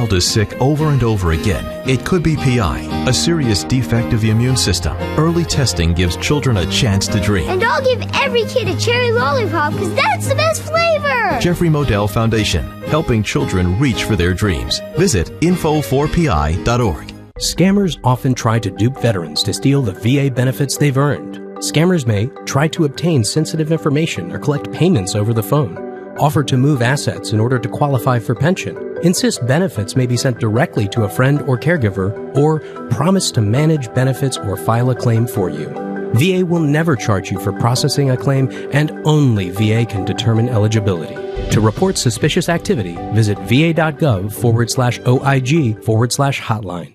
child is sick over and over again, it could be PI, a serious defect of the immune system. Early testing gives children a chance to dream. And I'll give every kid a cherry lollipop because that's the best flavor! Jeffrey Modell Foundation, helping children reach for their dreams. Visit info4pi.org. Scammers often try to dupe veterans to steal the VA benefits they've earned. Scammers may try to obtain sensitive information or collect payments over the phone, offer to move assets in order to qualify for pension, insist benefits may be sent directly to a friend or caregiver, or promise to manage benefits or file a claim for you. VA will never charge you for processing a claim, and only VA can determine eligibility. To report suspicious activity, visit va.gov/OIG/hotline.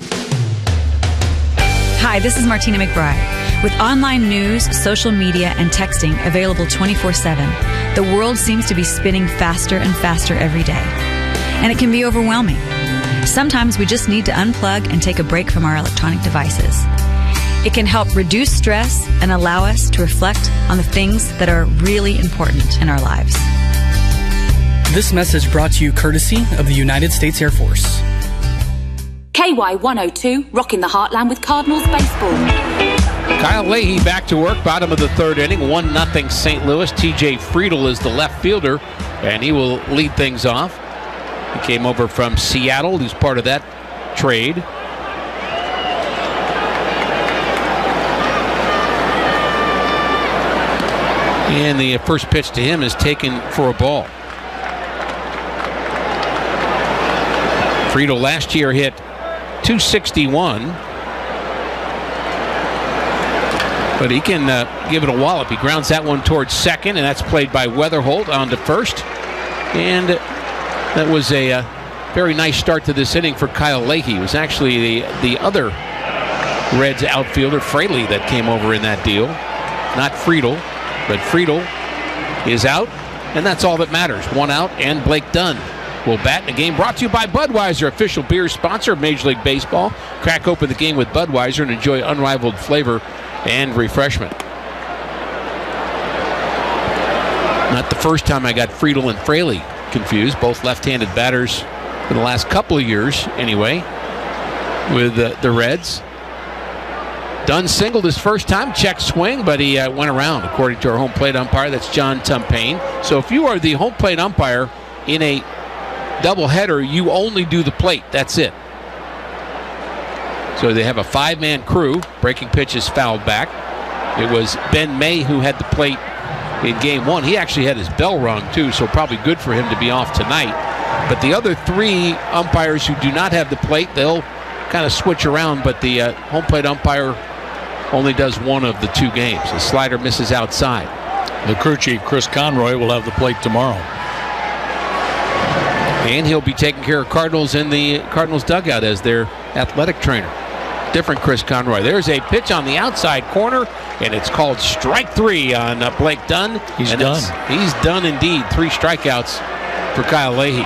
Hi, this is Martina McBride. With online news, social media, and texting available 24/7, the world seems to be spinning faster and faster every day. And it can be overwhelming. Sometimes we just need to unplug and take a break from our electronic devices. It can help reduce stress and allow us to reflect on the things that are really important in our lives. This message brought to you courtesy of the United States Air Force. KY102, rocking the heartland with Cardinals baseball. Kyle Leahy back to work, bottom of the third inning, 1-0 St. Louis. TJ Friedl is the left fielder, and he will lead things off. He came over from Seattle. He's part of that trade. And the first pitch to him is taken for a ball. Friedl last year hit .261. But he can give it a wallop. He grounds that one towards second, and that's played by Weatherholt on to first. And that was a very nice start to this inning for Kyle Leahy. It was actually the other Reds outfielder, Fraley, that came over in that deal. Not Friedl, but Friedl is out, and that's all that matters. One out, and Blake Dunn will bat in the game. Brought to you by Budweiser, official beer sponsor of Major League Baseball. Crack open the game with Budweiser and enjoy unrivaled flavor and refreshment. Not the first time I got Friedl and Fraley confused, both left-handed batters for the last couple of years anyway with the Reds. Dunn singled his first time, check swing, but he went around, according to our home plate umpire. That's John Tumpain. So if you are the home plate umpire in a doubleheader, you only do the plate. That's it. So they have a five-man crew. Breaking pitch is fouled back. It was Ben May who had the plate in game one. He actually had his bell rung too, so probably good for him to be off tonight. But the other three umpires who do not have the plate, they'll kind of switch around, but the home plate umpire only does one of the two games. The slider misses outside. The crew chief, Chris Conroy, will have the plate tomorrow. And he'll be taking care of Cardinals in the Cardinals dugout as their athletic trainer. Different Chris Conroy. There's a pitch on the outside corner, and it's called strike three on Blake Dunn. He's done. He's done indeed. 3 strikeouts for Kyle Leahy.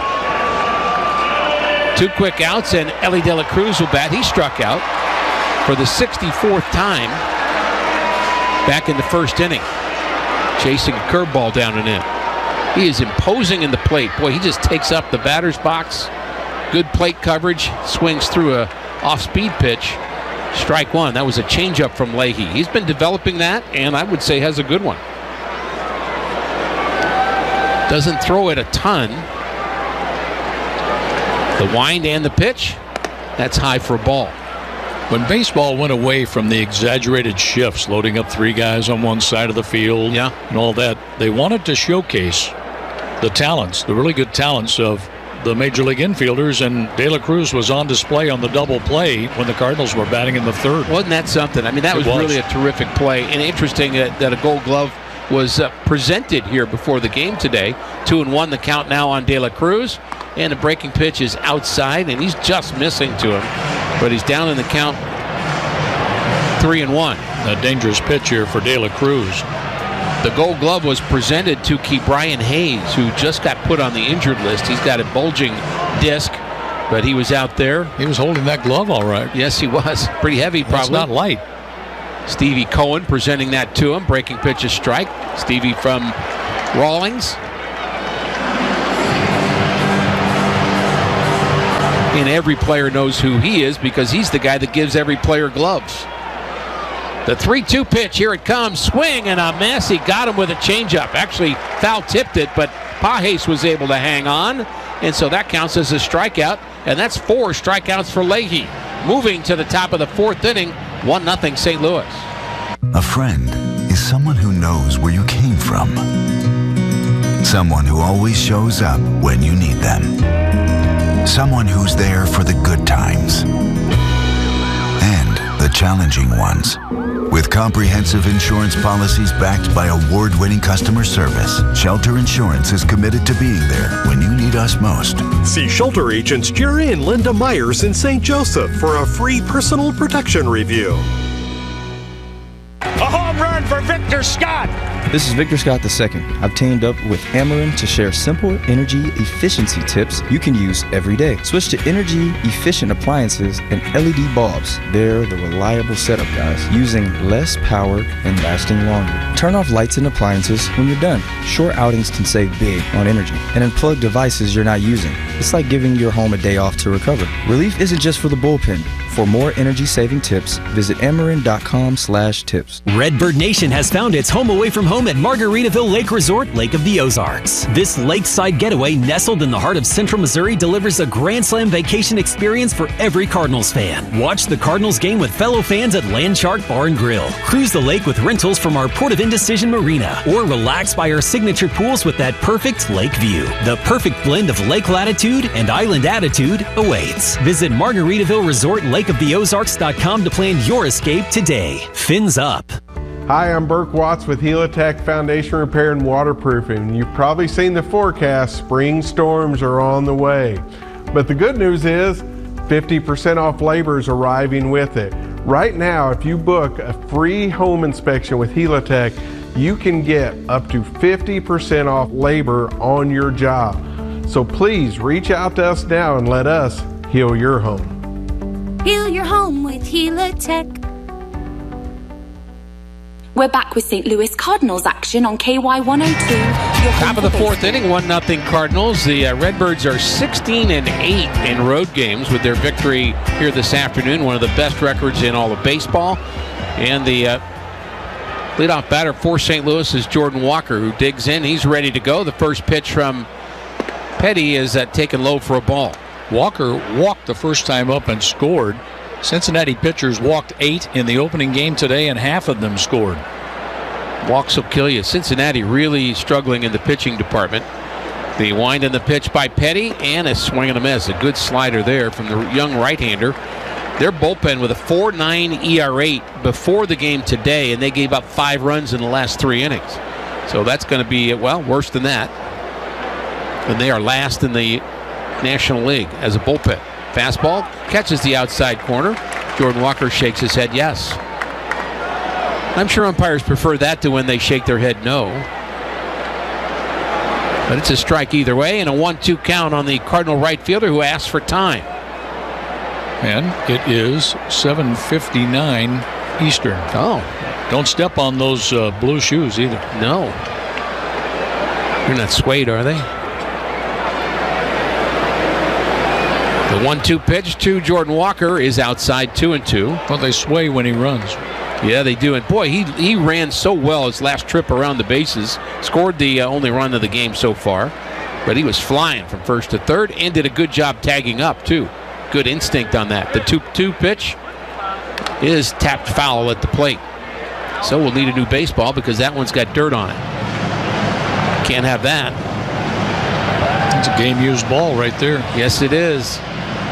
2 quick outs, and Elly De La Cruz will bat. He struck out for the 64th time back in the first inning, chasing a curveball down and in. He is imposing in the plate. Boy, he just takes up the batter's box. Good plate coverage. Swings through a off-speed pitch. Strike one. That was a changeup from Leahy. He's been developing that, and I would say has a good one. Doesn't throw it a ton. The wind and the pitch, that's high for a ball. When baseball went away from the exaggerated shifts, loading up 3 guys on one side of the field and all that, they wanted to showcase the talents, the really good talents of the Major League infielders, and De La Cruz was on display on the double play when the Cardinals were batting in the third. Wasn't that something? I mean, that was really a terrific play, and interesting that a Gold Glove was presented here before the game today. 2-1 the count now on De La Cruz, and the breaking pitch is outside, and he's just missing to him, but he's down in the count 3-1. A dangerous pitch here for De La Cruz. The Gold Glove was presented to Ke'Bryan Hayes, who just got put on the injured list. He's got a bulging disc, but he was out there. He was holding that glove all right. Yes, he was. Pretty heavy, probably. It's not light. Stevie Cohen presenting that to him. Breaking pitch is strike. Stevie from Rawlings. And every player knows who he is because he's the guy that gives every player gloves. The 3-2 pitch, here it comes. Swing and a miss. He got him with a changeup. Actually, foul tipped it, but Pages was able to hang on. And so that counts as a strikeout. And that's 4 strikeouts for Leahy. Moving to the top of the 4th inning, 1-0 St. Louis. A friend is someone who knows where you came from. Someone who always shows up when you need them. Someone who's there for the good times and the challenging ones. With comprehensive insurance policies backed by award-winning customer service, Shelter Insurance is committed to being there when you need us most. See Shelter agents Jerry and Linda Myers in St. Joseph for a free personal protection review. A home run for Victor Scott. This is Victor Scott II. I've teamed up with Ameren to share simple energy efficiency tips you can use every day. Switch to energy efficient appliances and LED bulbs. They're the reliable setup, guys, using less power and lasting longer. Turn off lights and appliances when you're done. Short outings can save big on energy. And unplug devices you're not using. It's like giving your home a day off to recover. Relief isn't just for the bullpen. For more energy-saving tips, visit Ameren.com/tips. Redbird Nation has found its home away from home at Margaritaville Lake Resort, Lake of the Ozarks. This lakeside getaway, nestled in the heart of Central Missouri, delivers a Grand Slam vacation experience for every Cardinals fan. Watch the Cardinals game with fellow fans at Landshark Bar and Grill. Cruise the lake with rentals from our Port of Indecision Marina, or relax by our signature pools with that perfect lake view. The perfect blend of lake latitude and island attitude awaits. Visit Margaritaville Resort, lakeoftheozarks.com to plan your escape today. Fins up. Hi, I'm Burke Watts with Helitech Foundation Repair and Waterproofing. You've probably seen the forecast. Spring storms are on the way. But the good news is 50% off labor is arriving with it. Right now, if you book a free home inspection with Helitech, you can get up to 50% off labor on your job. So please reach out to us now and let us heal your home. Heal your home with Helitech. We're back with St. Louis Cardinals action on KY102. Top of the 4th inning, 1-0 Cardinals. The Redbirds are 16-8 in road games with their victory here this afternoon. One of the best records in all of baseball. And the leadoff batter for St. Louis is Jordan Walker, who digs in. He's ready to go. The first pitch from Petty is taken low for a ball. Walker walked the first time up and scored. Cincinnati pitchers walked 8 in the opening game today, and half of them scored. Walks will kill you. Cincinnati really struggling in the pitching department. The wind and the pitch by Petty, and a swing and a miss. A good slider there from the young right-hander. Their bullpen with a 4.9 ERA before the game today, and they gave up 5 runs in the last 3 innings. So that's going to be, well, worse than that. And they are last in the National League as a bullpen. Fastball catches the outside corner. Jordan Walker shakes his head yes. I'm sure umpires prefer that to when they shake their head no. But it's a strike either way, and a 1-2 count on the Cardinal right fielder who asks for time. And it is 7:59 Eastern. Oh. Don't step on those blue shoes either. No. They're not suede, are they? The 1-2 pitch to Jordan Walker is outside 2-2. Well, they sway when he runs. Yeah, they do. And boy, he ran so well his last trip around the bases. Scored the only run of the game so far. But he was flying from first to third and did a good job tagging up, too. Good instinct on that. The 2-2 pitch is tapped foul at the plate. So we'll need a new baseball because that one's got dirt on it. Can't have that. It's a game-used ball right there. Yes, it is.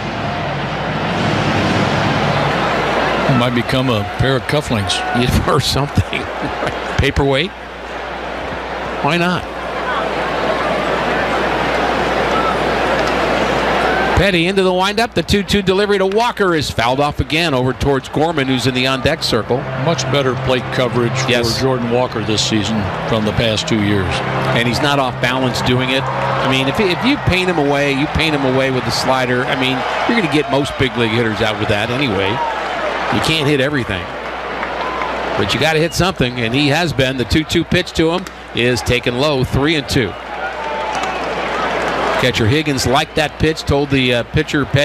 It might become a pair of cufflinks. Yeah, or something. Paperweight. Why not? Petty into the windup. The 2-2 delivery to Walker is fouled off again over towards Gorman, who's in the on-deck circle. Much better plate coverage for Jordan Walker this season from the past 2 years. And he's not off balance doing it. I mean, if you paint him away, you paint him away with the slider. I mean, you're going to get most big league hitters out with that anyway. You can't hit everything. But you got to hit something, and he has been. The 2-2 pitch to him is taken low, 3-2. Catcher Higgins liked that pitch, told the pitcher Petty